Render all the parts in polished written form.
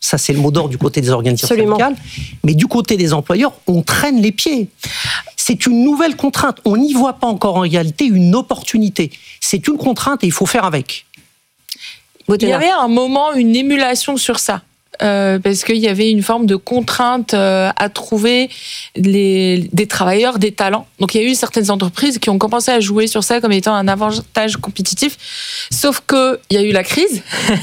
Ça, c'est le mot d'ordre du côté des organisations syndicales. Mais du côté des employeurs, on traîne les pieds. C'est une nouvelle contrainte. On n'y voit pas encore en réalité une opportunité. C'est une contrainte et il faut faire avec. Il y avait un moment, une émulation sur ça. Parce qu'il y avait une forme de contrainte à trouver des travailleurs, des talents. Donc il y a eu certaines entreprises qui ont commencé à jouer sur ça comme étant un avantage compétitif. Sauf qu'il y a eu la crise.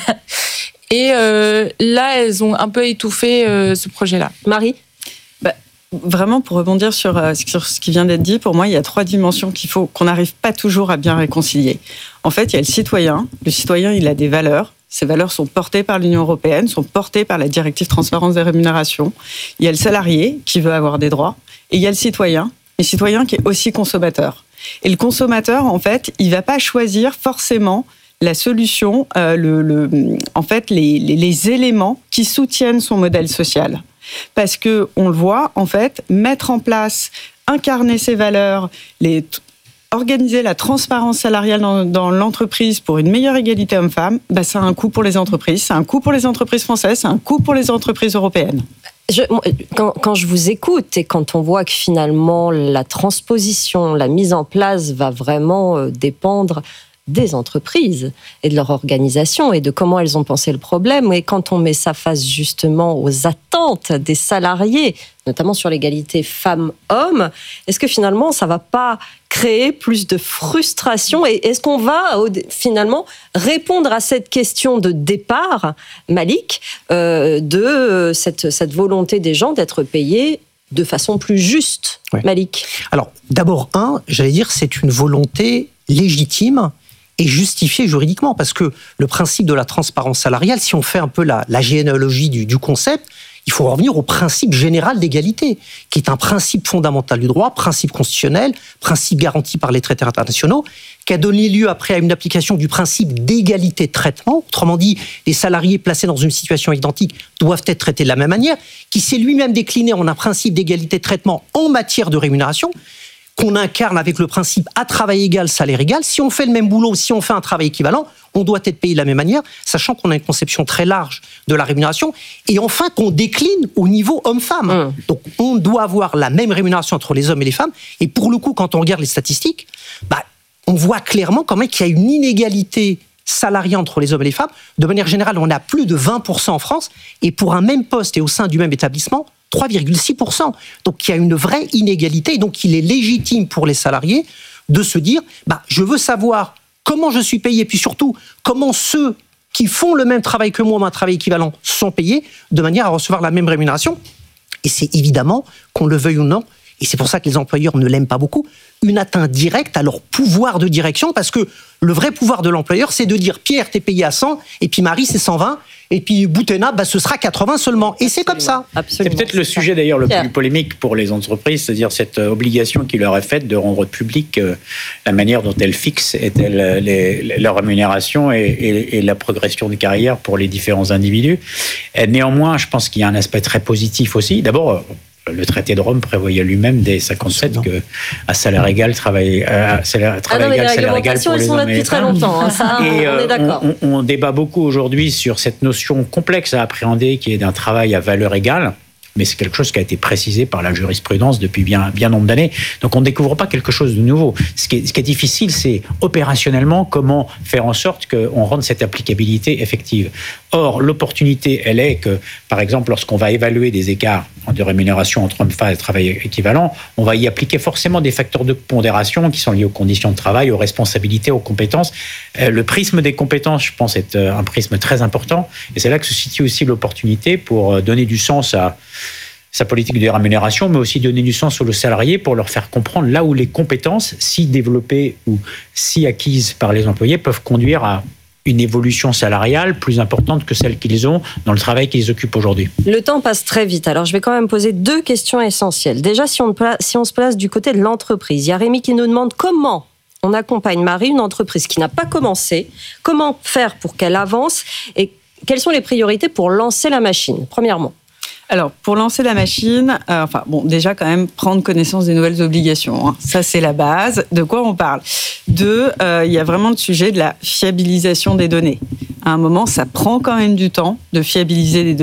Et là, elles ont un peu étouffé ce projet-là. Marie ? Vraiment, pour rebondir sur ce qui vient d'être dit, pour moi, il y a 3 dimensions qu'on n'arrive pas toujours à bien réconcilier. En fait, il y a le citoyen. Le citoyen, il a des valeurs. Ces valeurs sont portées par l'Union européenne, sont portées par la directive transparence des rémunérations. Il y a le salarié qui veut avoir des droits. Et il y a le citoyen qui est aussi consommateur. Et le consommateur, en fait, il ne va pas choisir forcément la solution, en fait, les éléments qui soutiennent son modèle social. Parce que on le voit, en fait, mettre en place, incarner ces valeurs, organiser la transparence salariale dans l'entreprise pour une meilleure égalité homme-femme, ça a un coût pour les entreprises, c'est un coût pour les entreprises françaises, c'est un coût pour les entreprises européennes. Quand je vous écoute et quand on voit que finalement la transposition, la mise en place va vraiment dépendre des entreprises et de leur organisation et de comment elles ont pensé le problème. Et quand on met ça face justement aux attentes des salariés, notamment sur l'égalité femmes-hommes, est-ce que finalement ça ne va pas créer plus de frustration ? Et est-ce qu'on va finalement répondre à cette question de départ, Malik, de cette volonté des gens d'être payés de façon plus juste, ouais. Malik ? Alors d'abord, j'allais dire, c'est une volonté légitime et justifié juridiquement, parce que le principe de la transparence salariale, si on fait un peu la généalogie du concept, il faut revenir au principe général d'égalité, qui est un principe fondamental du droit, principe constitutionnel, principe garanti par les traités internationaux, qui a donné lieu après à une application du principe d'égalité de traitement. Autrement dit, les salariés placés dans une situation identique doivent être traités de la même manière, qui s'est lui-même décliné en un principe d'égalité de traitement en matière de rémunération, qu'on incarne avec le principe à travail égal, salaire égal. Si on fait le même boulot, si on fait un travail équivalent, on doit être payé de la même manière, sachant qu'on a une conception très large de la rémunération. Et enfin, qu'on décline au niveau homme-femme. Donc, on doit avoir la même rémunération entre les hommes et les femmes. Et pour le coup, quand on regarde les statistiques, on voit clairement quand même qu'il y a une inégalité salariés entre les hommes et les femmes. De manière générale, on a plus de 20% en France. Et pour un même poste et au sein du même établissement, 3,6%. Donc il y a une vraie inégalité. Et donc il est légitime pour les salariés de se dire je veux savoir comment je suis payé, puis surtout comment ceux qui font le même travail que moi, un travail équivalent, sont payés de manière à recevoir la même rémunération. Et c'est évidemment, qu'on le veuille ou non, et c'est pour ça que les employeurs ne l'aiment pas beaucoup, une atteinte directe à leur pouvoir de direction, parce que le vrai pouvoir de l'employeur, c'est de dire Pierre, t'es payé à 100, et puis Marie, c'est 120, et puis Boutena, ce sera 80 seulement. Et c'est comme ça. Absolument. C'est peut-être le sujet d'ailleurs le plus polémique pour les entreprises, c'est-à-dire cette obligation qui leur est faite de rendre publique la manière dont elles fixent leur rémunération et la progression de carrière pour les différents individus. Et néanmoins, je pense qu'il y a un aspect très positif aussi. D'abord, le traité de Rome prévoyait lui-même dès 57 qu'à salaire égal, travail égal, salaire égal pour les hommes et les femmes. Très longtemps, ça, et on est d'accord. On débat beaucoup aujourd'hui sur cette notion complexe à appréhender qui est d'un travail à valeur égale. Mais c'est quelque chose qui a été précisé par la jurisprudence depuis bien nombre d'années. Donc on ne découvre pas quelque chose de nouveau. Ce qui est difficile, c'est opérationnellement comment faire en sorte qu'on rende cette applicabilité effective. Or, l'opportunité, elle est que, par exemple, lorsqu'on va évaluer des écarts de rémunération entre hommes et femmes et travail équivalent, on va y appliquer forcément des facteurs de pondération qui sont liés aux conditions de travail, aux responsabilités, aux compétences. Le prisme des compétences, je pense, est un prisme très important. Et c'est là que se situe aussi l'opportunité pour donner du sens à sa politique de rémunération, mais aussi donner du sens aux salariés pour leur faire comprendre là où les compétences, si développées ou si acquises par les employés, peuvent conduire à une évolution salariale plus importante que celle qu'ils ont dans le travail qu'ils occupent aujourd'hui. Le temps passe très vite, alors je vais quand même poser 2 questions essentielles. Déjà, si on se place du côté de l'entreprise, il y a Rémi qui nous demande comment on accompagne Marie, une entreprise qui n'a pas commencé, comment faire pour qu'elle avance et quelles sont les priorités pour lancer la machine, premièrement. Alors, pour lancer la machine, déjà quand même prendre connaissance des nouvelles obligations. Hein. Ça, c'est la base. De quoi on parle ? Il y a vraiment le sujet de la fiabilisation des données. À un moment, ça prend quand même du temps de fiabiliser des